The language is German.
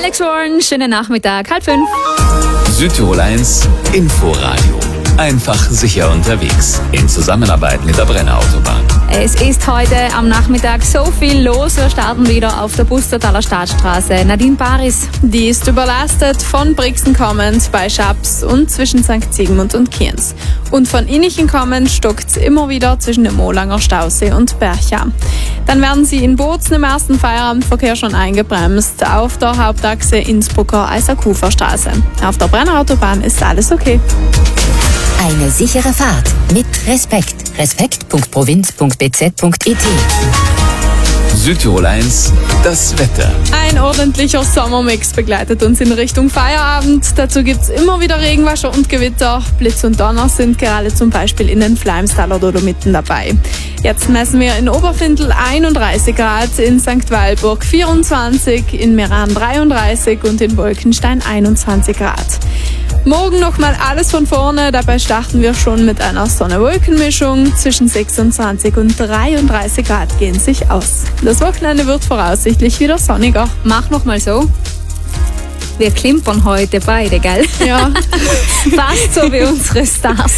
Alex Warren, schönen Nachmittag, 4:30. Südtirol 1 Inforadio. Einfach sicher unterwegs. In Zusammenarbeit mit der Brenner Autobahn. Es ist heute am Nachmittag so viel los. Wir starten wieder auf der Bustertaler Staatsstraße. Nadine Paris. Die ist überlastet von Brixen kommend bei Schaps und zwischen St. Sigmund und Kienz. Und von Innichen kommend stockt es immer wieder zwischen dem Molanger Stausee und Bercha. Dann werden sie in Bozen im ersten Feierabendverkehr schon eingebremst auf der Hauptachse Innsbrucker-Eisakufer-Straße. Auf der Brenner Autobahn ist alles okay. Eine sichere Fahrt mit Respekt. Respekt.provinz.bz.it. Südtirol 1, das Wetter. Ein ordentlicher Sommermix begleitet uns in Richtung Feierabend. Dazu gibt's immer wieder Regenwasser und Gewitter. Blitz und Donner sind gerade zum Beispiel in den Fleimstaler Dolomiten dabei. Jetzt messen wir in Oberfindl 31 Grad, in St. Walburg 24, in Meran 33 und in Wolkenstein 21 Grad. Morgen nochmal alles von vorne, dabei starten wir schon mit einer Sonne-Wolken-Mischung. Zwischen 26 und 33 Grad gehen sich aus. Das Wochenende wird voraussichtlich wieder sonniger. Mach nochmal so. Wir klimpern heute beide, gell? Ja. Fast so wie unsere Stars.